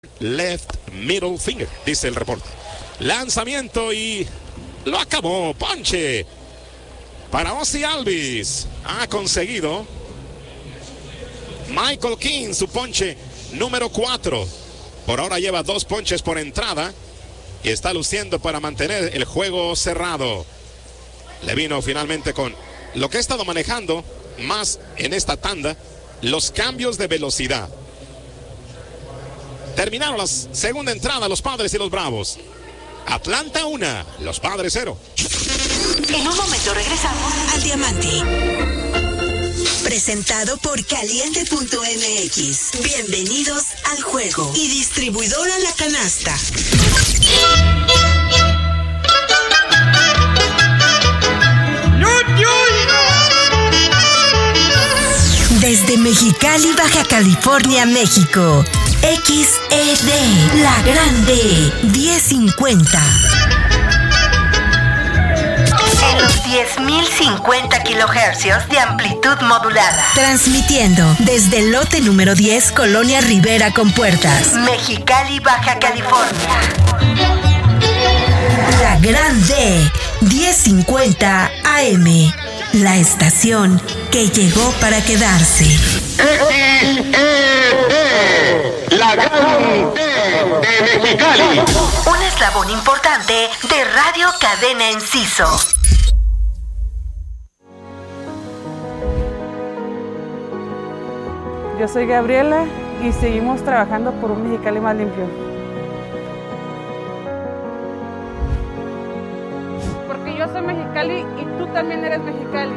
left middle finger, dice el reporte. Lanzamiento y lo acabó. Ponche para Ozzie Albies. Ha conseguido Michael King su ponche número 4. Por ahora lleva 2 ponches por entrada y está luciendo para mantener el juego cerrado. Le vino finalmente con lo que ha estado manejando más en esta tanda, los cambios de velocidad. Terminaron la segunda entrada los Padres y los Bravos. Atlanta 1, los Padres 0. En un momento regresamos al Diamante. Presentado por Caliente.mx. Bienvenidos al juego. Y distribuidora La Canasta. Desde Mexicali, Baja California, México. XED, La Grande, 1050. En los 10.050 kilohercios de amplitud modulada. Transmitiendo desde el lote número 10, Colonia Rivera con Puertas. Mexicali, Baja California. La Grande, 1050 AM. La estación que llegó para quedarse. XED, La Grande de Mexicali. Un eslabón importante de Radio Cadena Enciso. Yo soy Gabriela y seguimos trabajando por un Mexicali más limpio. Porque yo soy Mexicali y tú también eres Mexicali.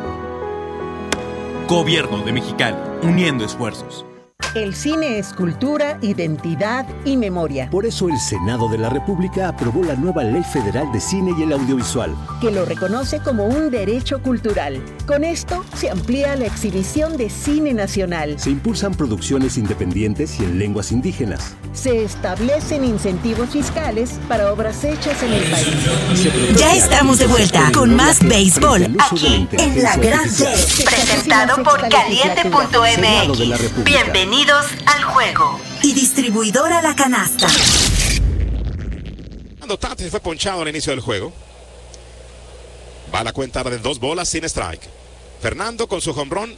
Gobierno de Mexicali, uniendo esfuerzos. El cine es cultura, identidad y memoria. Por eso el Senado de la República aprobó la nueva Ley Federal de Cine y el Audiovisual, que lo reconoce como un derecho cultural. Con esto se amplía la exhibición de cine nacional. Se impulsan producciones independientes y en lenguas indígenas. Se establecen incentivos fiscales para obras hechas en el país. Ya estamos de vuelta con más béisbol aquí en La Grande. Presentado por Caliente.mx. Bienvenidos al juego. Y distribuidora La Canasta. Cuando Tatis fue ponchado al inicio del juego, va a la cuenta de 2 bolas sin strike. Fernando con su jonrón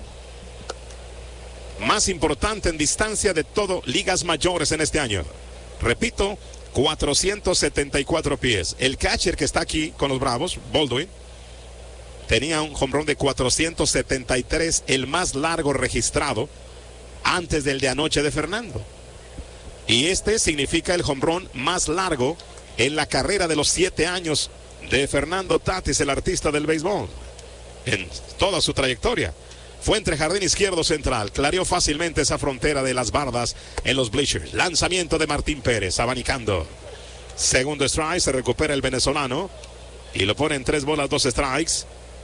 más importante en distancia de todo ligas mayores en este año. Repito, 474 pies. El catcher que está aquí con los Bravos, Baldwin, tenía un jonrón de 473, el más largo registrado antes del de anoche de Fernando. Y este significa el jonrón más largo en la carrera de los 7 años de Fernando Tatis, el artista del béisbol. En toda su trayectoria. Fue entre jardín izquierdo central. Clareó fácilmente esa frontera de las bardas en los bleachers. Lanzamiento de Martín Pérez, abanicando. Segundo strike, se recupera el venezolano. Y lo pone en 3 bolas, 2 strikes.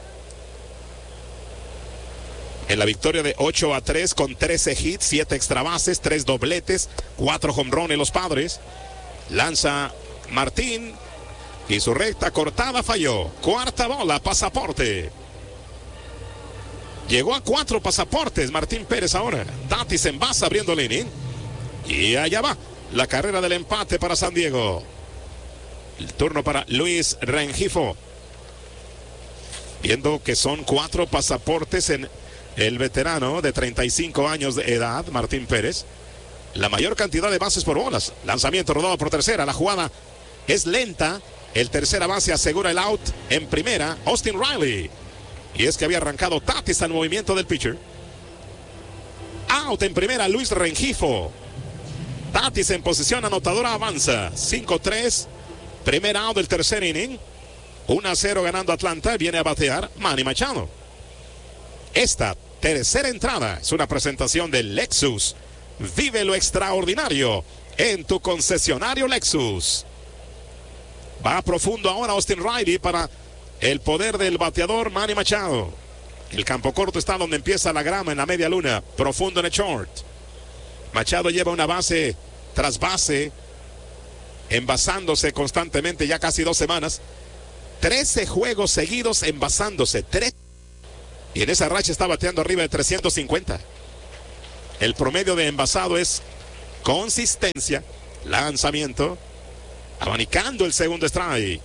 En la victoria de 8-3 con 13 hits, 7 extra bases, 3 dobletes, 4 jonrones los Padres. Lanza Martín y su recta cortada falló. Cuarta bola, pasaporte. Llegó a 4 pasaportes Martín Pérez ahora. Tatis envasa abriendo el inning. Y allá va la carrera del empate para San Diego. El turno para Luis Rengifo. Viendo que son 4 pasaportes en el veterano de 35 años de edad, Martín Pérez. La mayor cantidad de bases por bolas. Lanzamiento rodado por tercera. La jugada es lenta. El tercera base asegura el out en primera. Austin Riley. Y es que había arrancado Tatis al movimiento del pitcher. Out en primera, Luis Rengifo. Tatis en posición anotadora avanza. 5-3. Primer out del tercer inning. 1-0 ganando Atlanta. Viene a batear Manny Machado. Esta tercera entrada es una presentación de Lexus. Vive lo extraordinario en tu concesionario Lexus. Va profundo ahora Austin Riley para el poder del bateador Manny Machado. El campo corto está donde empieza la grama, en la media luna. Profundo en el short. Machado lleva una base tras base, envasándose constantemente ya casi 2 semanas. 13 juegos seguidos envasándose. 3. Y en esa racha está bateando arriba de 350. El promedio de envasado es consistencia, lanzamiento, abanicando el segundo strike.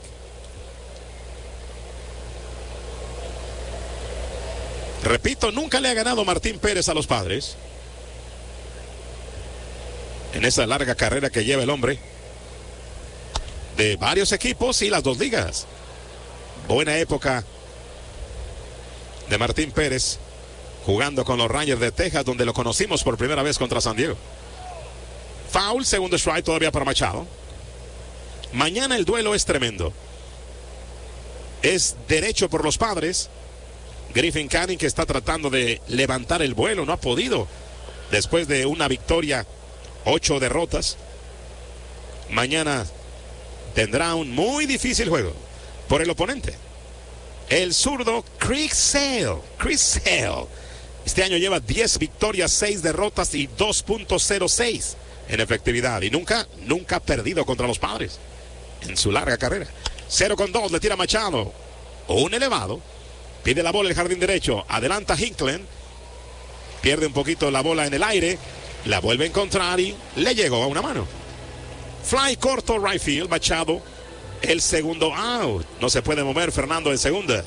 Repito, nunca le ha ganado Martín Pérez a los Padres en esa larga carrera que lleva el hombre de varios equipos y las dos ligas. Buena época de Martín Pérez jugando con los Rangers de Texas, donde lo conocimos por primera vez contra San Diego. Foul, segundo strike todavía para Machado. Mañana el duelo es tremendo. Es derecho por los Padres. Griffin Canning, que está tratando de levantar el vuelo, no ha podido después de una victoria, 8 derrotas. Mañana tendrá un muy difícil juego por el oponente, el zurdo Chris Sale. Este año lleva 10 victorias, 6 derrotas y 2.06 en efectividad, y nunca ha perdido contra los Padres en su larga carrera. 0-2, le tira Machado, un elevado, pide la bola el jardín derecho, adelanta Hinklen, pierde un poquito la bola en el aire, la vuelve a encontrar y le llegó a una mano. Fly corto right field, Machado, el segundo out. No se puede mover Fernando en segunda.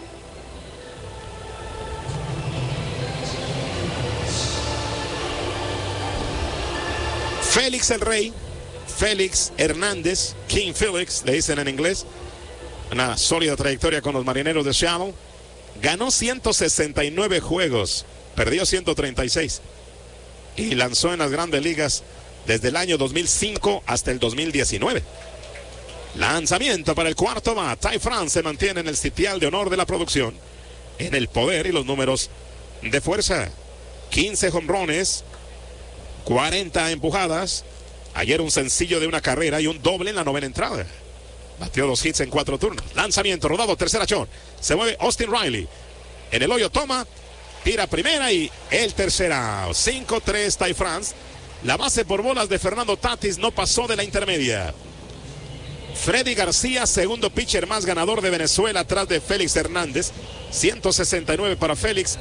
Félix el Rey, Félix Hernández, King Felix, le dicen en inglés. Una sólida trayectoria con los Marineros de Seattle. Ganó 169 juegos, perdió 136. Y lanzó en las grandes ligas desde el año 2005 hasta el 2019. Lanzamiento para el cuarto bat. Ty France se mantiene en el sitial de honor de la producción, en el poder y los números de fuerza. 15 jonrones, 40 empujadas. Ayer un sencillo de una carrera y un doble en la novena entrada. Batió 2 hits en 4 turnos. Lanzamiento rodado, tercera chón. Se mueve Austin Riley. En el hoyo toma, tira primera y el tercera. 5-3 Ty France. La base por bolas de Fernando Tatis no pasó de la intermedia. Freddy García, segundo pitcher más ganador de Venezuela, atrás de Félix Hernández. 169 para Félix,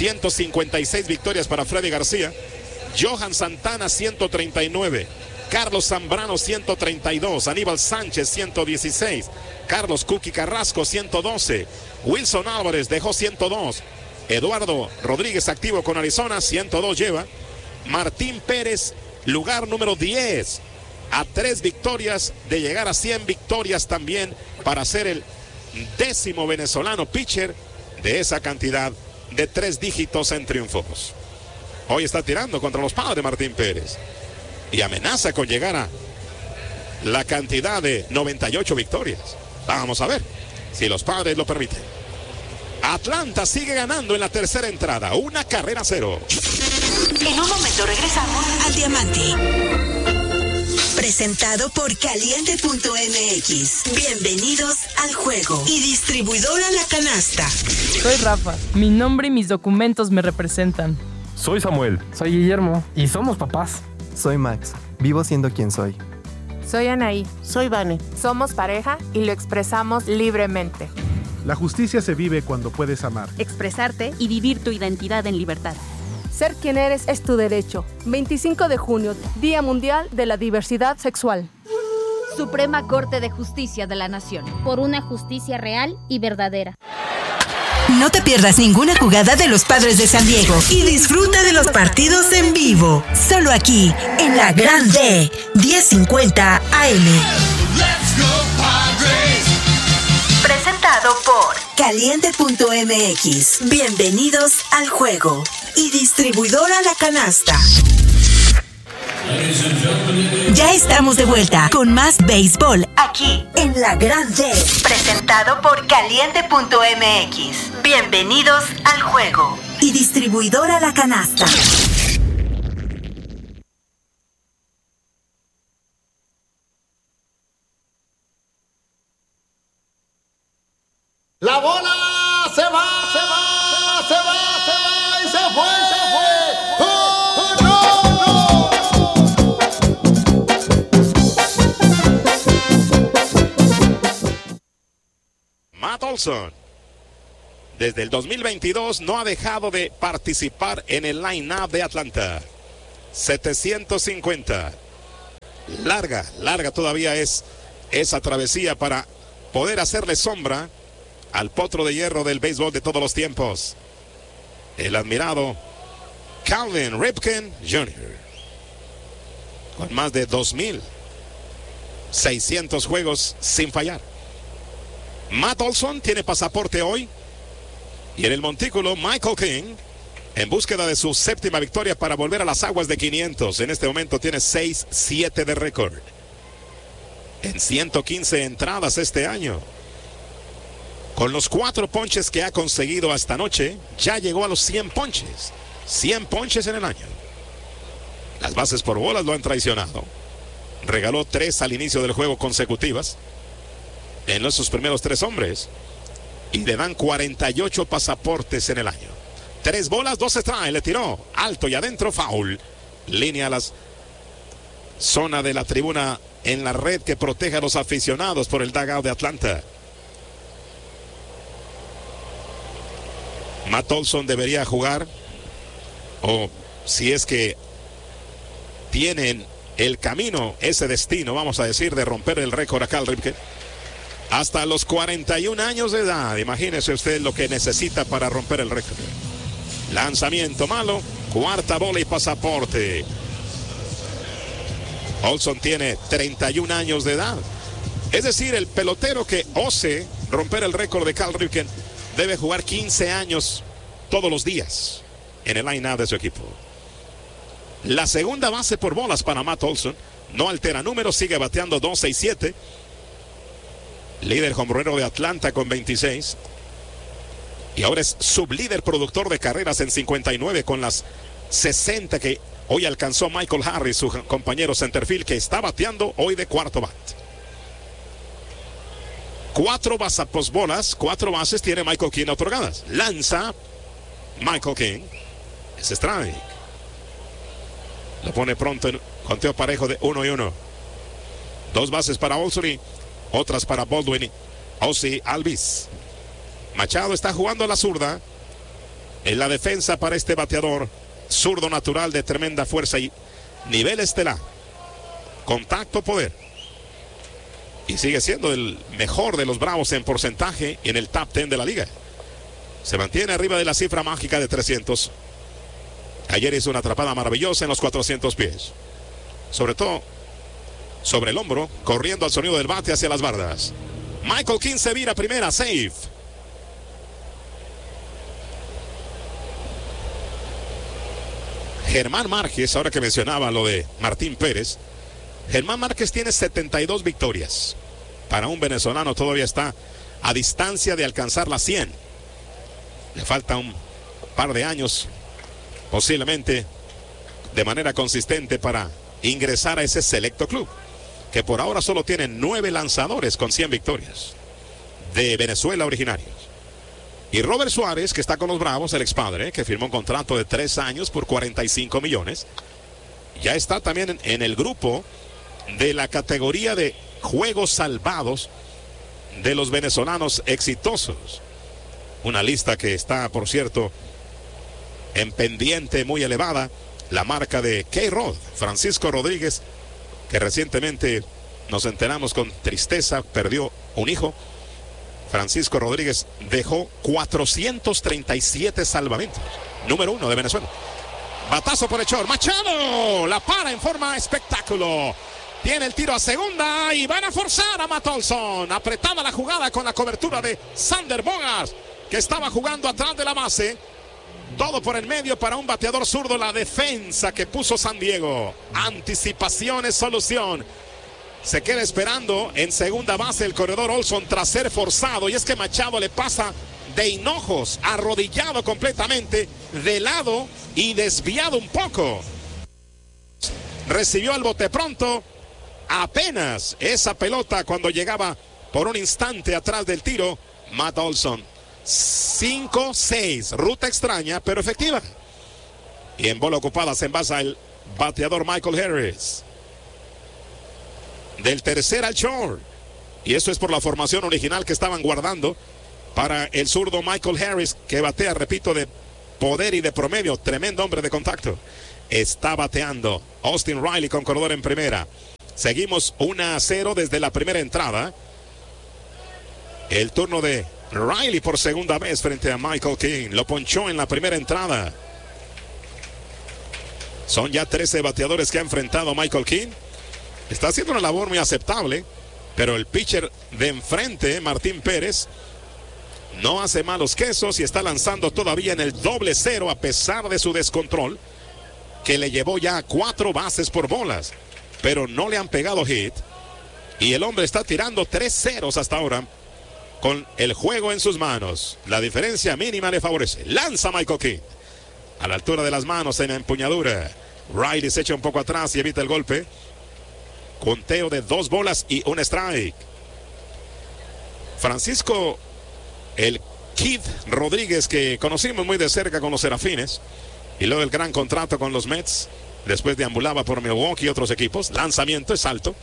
156 victorias para Freddy García. Johan Santana, 139. Carlos Zambrano, 132. Aníbal Sánchez, 116. Carlos Cookie Carrasco, 112. Wilson Álvarez dejó 102. Eduardo Rodríguez, activo con Arizona, 102 lleva. Martín Pérez, lugar número 10. A 3 victorias de llegar a 100 victorias también para ser el 10º venezolano pitcher de esa cantidad de 3 dígitos en triunfos. Hoy está tirando contra los Padres Martín Pérez y amenaza con llegar a la cantidad de 98 victorias. Vamos a ver si los Padres lo permiten. Atlanta sigue ganando en la tercera entrada, 1-0. En un momento regresamos al Diamante. Presentado por Caliente.mx. Bienvenidos al juego. Y distribuidora La Canasta. Soy Rafa. Mi nombre y mis documentos me representan. Soy Samuel. Soy Guillermo. Y somos papás. Soy Max. Vivo siendo quien soy. Soy Anaí. Soy Vane. Somos pareja y lo expresamos libremente. La justicia se vive cuando puedes amar, expresarte y vivir tu identidad en libertad. Ser quien eres es tu derecho. 25 de junio, Día Mundial de la Diversidad Sexual. Suprema Corte de Justicia de la Nación. Por una justicia real y verdadera. No te pierdas ninguna jugada de los Padres de San Diego y disfruta de los partidos en vivo. Solo aquí, en la Grande, 1050 AM. Let's go, Padres. Presentado por Caliente.mx. Bienvenidos al juego. Y distribuidora La Canasta. Ya estamos de vuelta con más béisbol aquí en La Grande. Presentado por Caliente.mx. Bienvenidos al juego. Y distribuidora La Canasta. La bola se va y se fue. Matt Olson, desde el 2022 no ha dejado de participar en el line-up de Atlanta. 750. Larga todavía es esa travesía para poder hacerle sombra al potro de hierro del béisbol de todos los tiempos, el admirado Calvin Ripken Jr., con más de 2,600 juegos sin fallar. Matt Olson tiene pasaporte hoy, y en el montículo Michael King, en búsqueda de su séptima victoria para volver a las aguas de 500. En este momento tiene 6-7 de récord en 115 entradas este año. Con los 4 ponches que ha conseguido hasta anoche, ya llegó a los 100 ponches. 100 ponches en el año. Las bases por bolas lo han traicionado. Regaló 3 al inicio del juego consecutivas en sus primeros 3 hombres, y le dan 48 pasaportes en el año. 3 bolas, 2 strikes, le tiró alto y adentro, foul. Línea a la zona de la tribuna en la red que protege a los aficionados por el dugout de Atlanta. Matt Olson debería jugar, o si es que tienen el camino, ese destino, vamos a decir, de romper el récord a Cal Ripken hasta los 41 años de edad. Imagínese usted lo que necesita para romper el récord. Lanzamiento malo, cuarta bola y pasaporte. Olson tiene 31 años de edad. Es decir, el pelotero que ose romper el récord de Cal Ripken debe jugar 15 años todos los días en el line-up de su equipo. La segunda base por bolas para Matt Olson no altera números, sigue bateando 2.67. Líder jonronero de Atlanta con 26. Y ahora es sublíder productor de carreras en 59 con las 60 que hoy alcanzó Michael Harris, su compañero centerfield, que está bateando hoy de cuarto bat. 4 bolas, 4 bases tiene Michael King otorgadas. Lanza Michael King. Es strike. Lo pone pronto en conteo parejo de 1-1. 2 bases para Olson y otras para Baldwin y Ozzie Albies. Machado está jugando a la zurda. En la defensa para este bateador zurdo natural de tremenda fuerza y nivel estelar. Contacto, poder. Y sigue siendo el mejor de los Bravos en porcentaje en el top 10 de la liga. Se mantiene arriba de la cifra mágica de 300. Ayer hizo una atrapada maravillosa en los 400 pies. Sobre todo sobre el hombro, corriendo al sonido del bate hacia las bardas. Michael King se vira primera, safe. Germán Márquez, ahora que mencionaba lo de Martín Pérez, Germán Márquez tiene 72 victorias. Para un venezolano todavía está a distancia de alcanzar las 100. Le falta un par de años, posiblemente de manera consistente, para ingresar a ese selecto club, que por ahora solo tiene 9 lanzadores con 100 victorias de Venezuela originarios. Y Robert Suárez, que está con los Bravos, el expadre, que firmó un contrato de 3 años por 45 millones, ya está también en el grupo de la categoría de juegos salvados de los venezolanos exitosos. Una lista que está, por cierto, en pendiente muy elevada. La marca de K-Rod, Francisco Rodríguez, que recientemente nos enteramos con tristeza, perdió un hijo. Francisco Rodríguez dejó 437 salvamentos. Número 1 de Venezuela. Batazo por el short. Machado la para en forma espectáculo. Tiene el tiro a segunda y van a forzar a Matt Olson. Apretada la jugada con la cobertura de Sander Bogaerts, que estaba jugando atrás de la base. Todo por el medio para un bateador zurdo. La defensa que puso San Diego. Anticipación es solución. Se queda esperando en segunda base el corredor Olson tras ser forzado. Y es que Machado le pasa de hinojos, arrodillado completamente, de lado y desviado un poco. Recibió el bote pronto. Apenas esa pelota cuando llegaba por un instante atrás del tiro. Matt Olson. 5-6, ruta extraña pero efectiva. Y en bola ocupada se envasa el bateador Michael Harris. Del tercer al short. Y eso es por la formación original que estaban guardando para el zurdo Michael Harris, que batea, repito, de poder y de promedio. Tremendo hombre de contacto. está bateando. Austin Riley con corredor en primera. Seguimos 1-0 desde la primera entrada. El turno de Riley por segunda vez frente a Michael King. Lo ponchó en la primera entrada. Son ya 13 bateadores que ha enfrentado Michael King. Está haciendo una labor muy aceptable, pero el pitcher de enfrente, Martín Pérez, no hace malos quesos y está lanzando todavía en el 0 a pesar de su descontrol, que le llevó ya 4 bases por bolas, pero no le han pegado hit. Y el hombre está tirando 3 ceros hasta ahora con el juego en sus manos. La diferencia mínima le favorece. Lanza Michael King a la altura de las manos en la empuñadura. Riley se echa un poco atrás y evita el golpe. Conteo de 2 bolas y 1 strike. Francisco, el Kid Rodríguez, que conocimos muy de cerca con los Serafines, y luego el gran contrato con los Mets, después deambulaba por Milwaukee y otros equipos. Lanzamiento es alto.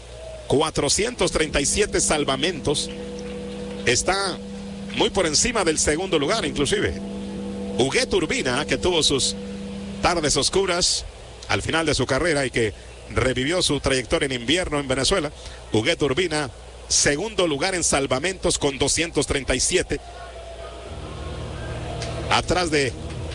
437 salvamentos. Está muy por encima del segundo lugar, inclusive. Huguet Urbina, que tuvo sus tardes oscuras al final de su carrera y que revivió su trayectoria en invierno en Venezuela. Huguet Urbina, segundo lugar en salvamentos con 237. Atrás de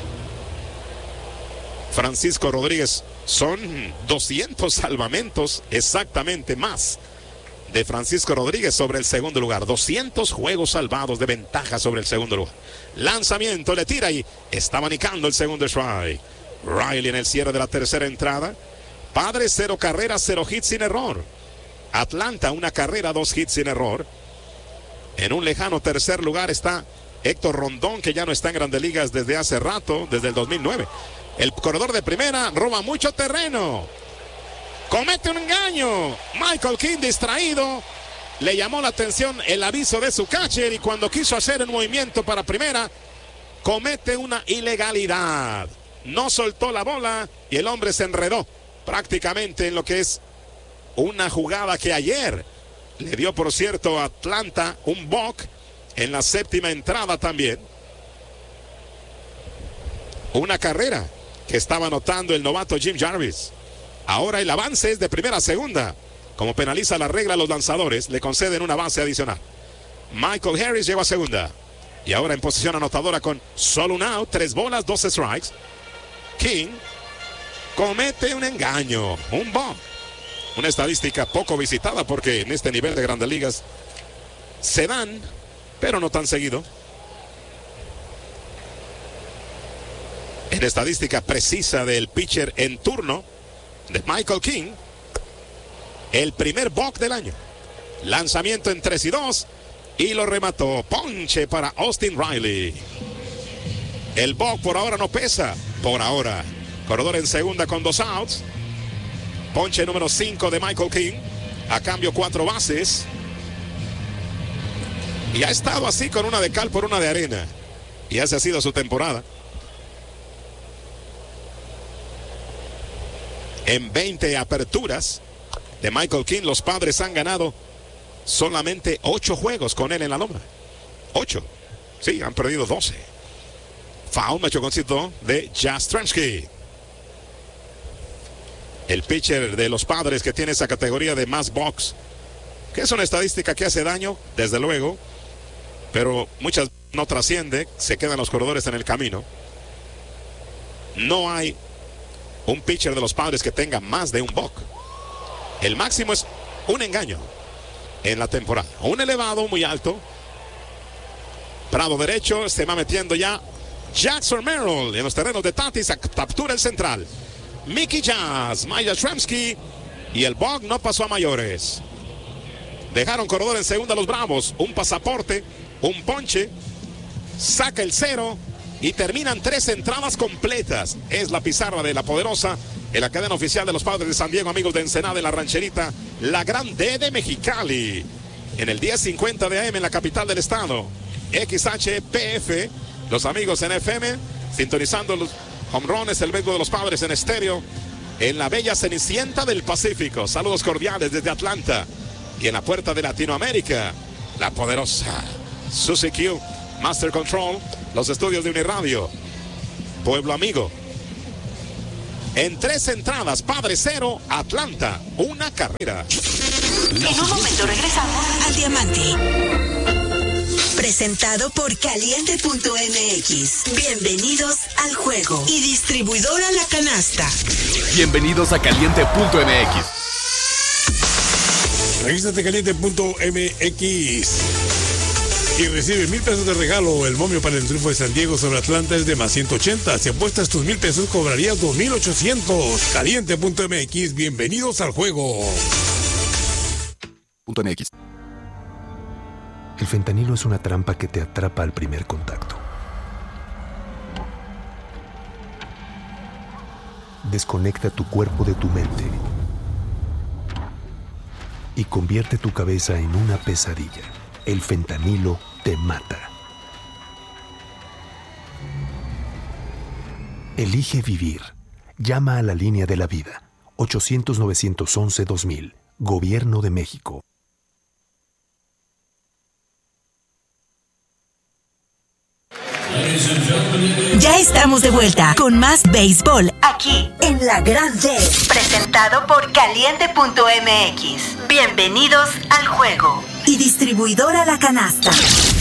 Francisco Rodríguez son 200 salvamentos exactamente más de Francisco Rodríguez sobre el segundo lugar. 200 juegos salvados de ventaja sobre el segundo lugar. Lanzamiento, le tira y está abanicando el segundo strike. Riley en el cierre de la tercera entrada. Padres 0 carreras, 0 hits sin error. Atlanta 1 carrera, 2 hits sin error. En un lejano tercer lugar está Héctor Rondón, que ya no está en Grandes Ligas desde hace rato, desde el 2009. El corredor de primera roba mucho terreno. Comete un engaño. Michael King distraído. Le llamó la atención el aviso de su catcher y cuando quiso hacer un movimiento para primera, comete una ilegalidad. No soltó la bola y el hombre se enredó prácticamente en lo que es una jugada que ayer le dio, por cierto, a Atlanta un balk en la séptima entrada también. Una carrera que estaba anotando el novato Jim Jarvis. Ahora el avance es de primera a segunda. Como penaliza la regla a los lanzadores, le conceden una base adicional. Michael Harris llegó a segunda. Y ahora en posición anotadora con solo un out, 3 bolas, 2 strikes. King comete un engaño, un bomb. Una estadística poco visitada porque en este nivel de Grandes Ligas se dan, pero no tan seguido. En estadística precisa del pitcher en turno de Michael King, el primer balk del año. Lanzamiento en 3-2 y lo remató. Ponche para Austin Riley. El balk por ahora no pesa. Por ahora. Corredor en segunda con 2 outs. Ponche número 5 de Michael King. A cambio 4 bases. Y ha estado así con una de cal por una de arena. Y esa ha sido su temporada. En 20 aperturas de Michael King, los Padres han ganado solamente 8 juegos con él en la loma. 8. Sí, han perdido 12. Foul, machoconcito de Jastrzemski. El pitcher de los Padres que tiene esa categoría de más box, que es una estadística que hace daño, desde luego, pero muchas no trasciende, se quedan los corredores en el camino. No hay un pitcher de los Padres que tenga más de un walk. El máximo es un engaño en la temporada. Un elevado muy alto. Prado derecho, se va metiendo ya Jackson Merrill en los terrenos de Tatis, captura el central. Mickey Jazz, Maya Tremsky y el walk no pasó a mayores. Dejaron corredor en segunda los Bravos. Un pasaporte, un ponche, saca el 0 y terminan 3 entradas completas. Es la pizarra de la poderosa en la cadena oficial de los Padres de San Diego, amigos de Ensenada, en la rancherita, la Gran D de Mexicali. En el 1050 de AM en la capital del estado. XHPF, los amigos en FM, sintonizando los home runs, el béisbol de los Padres en estéreo, en la bella Cenicienta del Pacífico. Saludos cordiales desde Atlanta. Y en la puerta de Latinoamérica, la poderosa Suzy Q, Master Control, los estudios de Uniradio, Pueblo Amigo. En 3 entradas, Padre Cero, Atlanta, una carrera. En un momento regresamos al Diamante. Presentado por Caliente.mx. Bienvenidos al juego. Y distribuidora La Canasta. Bienvenidos a Caliente.mx. Regístrate Caliente.mx y recibe 1,000 pesos de regalo. El momio para el triunfo de San Diego sobre Atlanta es de más 180. Si apuestas tus 1,000 pesos, cobrarías 2,800. Caliente.mx. Bienvenidos al juego. .mx. El fentanilo es una trampa que te atrapa al primer contacto. Desconecta tu cuerpo de tu mente y convierte tu cabeza en una pesadilla. El fentanilo te mata. Elige vivir. Llama a la línea de la vida. 800-911-2000. Gobierno de México. Ya estamos de vuelta con más béisbol aquí en La Grande. Presentado por Caliente.mx. Bienvenidos al juego. Y distribuidora La Canasta.